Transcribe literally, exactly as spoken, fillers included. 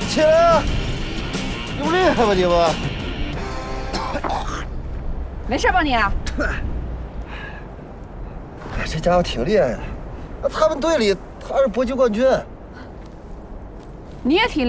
起来啊！你不厉害吧你们？ 没事吧你？ 哎，这家伙挺厉害的，他们队里他是搏击冠军。 你也挺。